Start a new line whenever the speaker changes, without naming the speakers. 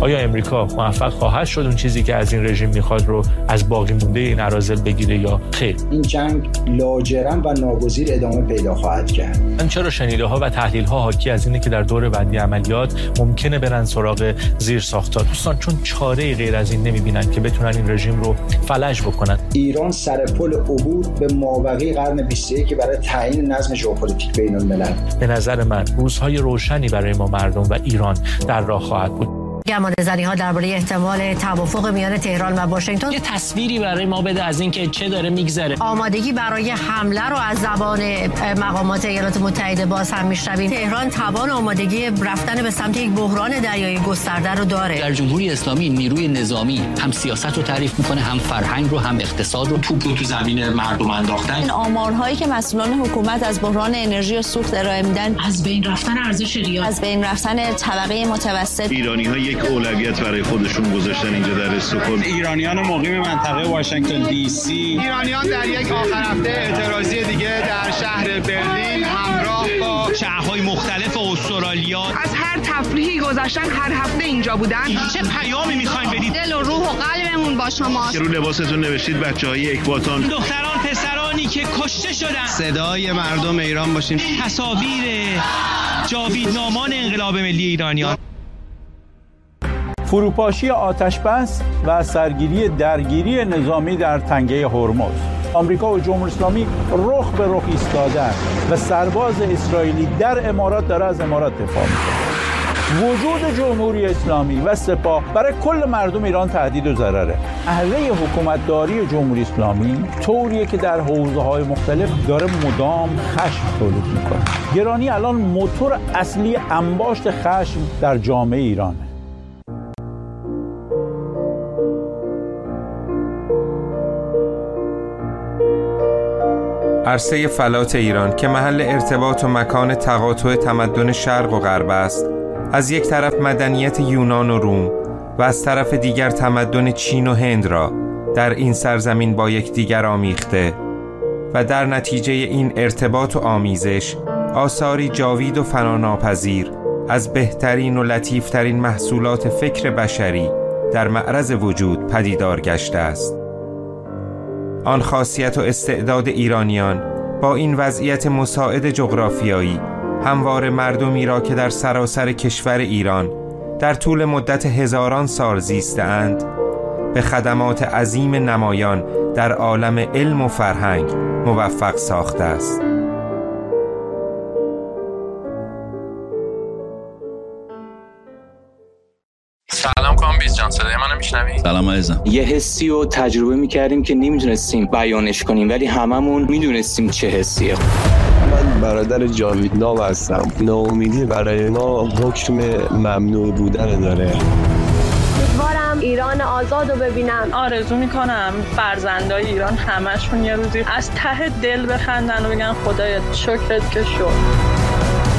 آیا امریکا موفق خواهد شد اون چیزی که از این رژیم میخواد رو از باقی مونده این اراذل بگیره یا خیر؟
این جنگ لاجرم و ناگزیر ادامه پیدا خواهد کرد.
من چرا شنیده‌ها و تحلیل‌ها حاکی از اینه که در دور بعدی عملیات ممکنه برن سراغ زیرساخت‌ها. دوستان چون چاره‌ای غیر از این نمی‌بینن که بتونن این رژیم رو فلج بکنن.
ایران سر پل عبور به مابقی قرن 21 برای تعیین نظم ژئوپلیتیک بین‌الملل.
به نظر من روزهای روشنی برای ما مردم و ایران در راه خواهد بود.
گمانه‌زنی‌ها درباره احتمال توافق میان تهران و واشنگتن
یه تصویری برای ما بده از اینکه چه داره میگذره.
آمادگی برای حمله رو از زبان مقامات ایالات متحده باز هم میشنویم. تهران توان آمادگی رفتن به سمت یک بحران دریایی گسترده رو داره.
در جمهوری اسلامی نیروی نظامی هم سیاست رو تعریف میکنه، هم فرهنگ رو، هم اقتصاد رو. توپ رو تو زمین مردم انداختن.
این آمارهایی که مسئولان حکومت از بحران انرژی و سوخت ارائه میدن،
از بین رفتن ارزش ریال،
از بین رفتن طبقه متوسط.
ایرانی‌ها یک اولویت برای خودشون گذاشتن اینجا در استکهلم.
ایرانیان مقیم منطقه واشنگتن دی سی،
ایرانیان در یک آخر هفته اعتراضی دیگه در شهر برلین همراه با
شهرهای مختلف استرالیا
از هر تفریحی گذاشتن هر هفته اینجا بودن.
چه پیامی میخواین بدید؟
دل و روح و قلبمون با شماست.
که رو لباستون نوشتید بچهای اکباتان،
دختران پسرانی که کشته شدن.
صدای مردم ایران باشین.
تصاویر جاویدنامان انقلاب ملی ایرانیان.
فروپاشی آتش‌بس و سرگیری درگیری نظامی در تنگه هرمز. آمریکا و جمهوری اسلامی رخ به رخ ایستادن و سرباز اسرائیلی در امارات داره از امارات دفاع میکنه. وجود جمهوری اسلامی و سپاه برای کل مردم ایران تهدید و ضرره. اهله حکومتداری جمهوری اسلامی طوریه که در حوزه‌های مختلف داره مدام خشم تولید میکنه. گرانی الان موتور اصلی انباشت خشم در جامعه ایرانه.
عرصه فلات ایران که محل ارتباط و مکان تقاطع تمدن شرق و غرب است، از یک طرف مدنیت یونان و روم و از طرف دیگر تمدن چین و هند را در این سرزمین با یکدیگر آمیخته و در نتیجه این ارتباط و آمیزش آثاری جاوید و فناناپذیر از بهترین و لطیفترین محصولات فکر بشری در معرض وجود پدیدار گشته است. آن خاصیت و استعداد ایرانیان با این وضعیت مساعد جغرافیایی هموار مردمی را که در سراسر کشور ایران در طول مدت هزاران سال زیسته‌اند به خدمات عظیم نمایان در عالم علم و فرهنگ موفق ساخته است.
سلام کامبیز جان، صدای منو میشنوی؟
سلام عزیزم.
یه حسی رو تجربه میکردیم که نمیتونستیم بیانش کنیم، ولی هممون میدونستیم چه حسیه.
من برادر جاویدنام هستم. ناامیدی برای ما حکم ممنوع بودن داره.
امیدوارم ایران آزاد رو ببینم.
آرزو میکنم فرزندای ایران همشون یه روزی از ته دل بخندن و بگن خدایا شکرت که شد.